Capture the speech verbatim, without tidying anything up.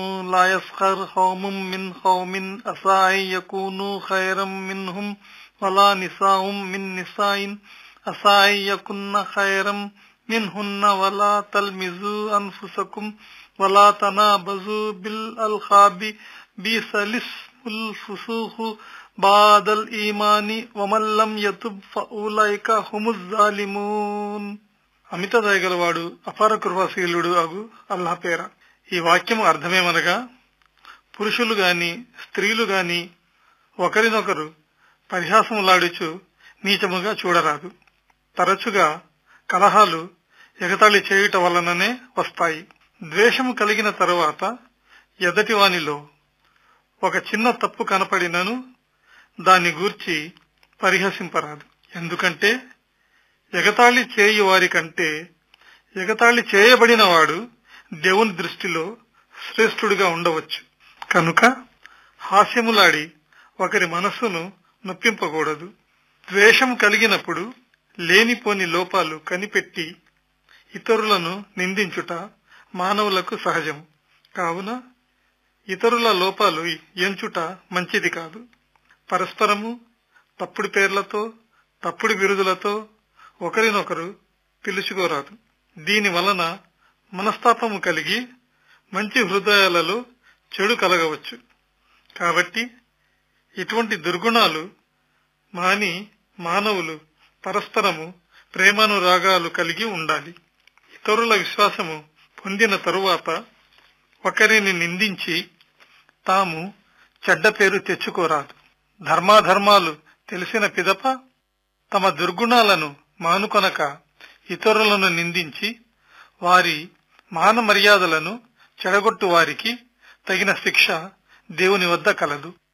لا يسخر قوم من قوم عسى أن يكونوا خيرا منهم ولا نساء من نساء عسى أن يكن خيرا منهن ولا تلمزوا أنفسكم ولا تنابزوا بالألقاب بئس الاسم الفسوق بعد الإيمان ومن لم يتب فأولئك هم الظالمون. అమిత దయగలవాడు అపార కృపాశీలుడు అగు అల్లాహ్ పేర. ఈ వాక్యము అర్థమేమనగా, పురుషులు గాని స్త్రీలు గాని ఒకరినొకరు పరిహాసములాడుచు నీచముగా చూడరాదు. తరచుగా కలహాలు ఎగతాళి చేయుట వలననే వస్తాయి. ద్వేషము కలిగిన తరువాత ఎదటివానిలో ఒక చిన్న తప్పు కనపడినను దాన్ని గూర్చి పరిహసింపరాదు. ఎందుకంటే ఎగతాళి చేయు వారి కంటే ఎగతాళి చేయబడిన వాడు దేవుని దృష్టిలో శ్రేష్ఠుడిగా ఉండవచ్చు. కనుక హాస్యములాడి ఒకరి మనస్సును నొప్పింపకూడదు. ద్వేషము కలిగినప్పుడు లేనిపోని లోపాలు కనిపెట్టి ఇతరులను నిందించుట మానవులకు సహజం. కావున ఇతరుల లోపాలు ఎంచుట మంచిది కాదు. పరస్పరము తప్పుడు పేర్లతో తప్పుడు బిరుదులతో ఒకరినొకరు పిలుచుకోరాదు. దీని వలన మనస్తాపము కలిగి మంచి హృదయాలలో చెడు కలగవచ్చు. కాబట్టి ఇటువంటి దుర్గుణాలు మాని మానవులు పరస్పరము ప్రేమానురాగాలు కలిగి ఉండాలి. ఇతరుల విశ్వాసము పొందిన తరువాత ఒకరిని నిందించి తాము చెడ్డ పేరు తెచ్చుకోరాదు. ధర్మాధర్మాలు తెలిసిన పిదప తమ దుర్గుణాలను మానుకొనక ఇతరులను నిందించి వారి మాన మర్యాదలను చెడగొట్టు వారికి తగిన శిక్ష దేవుని వద్ద కలదు.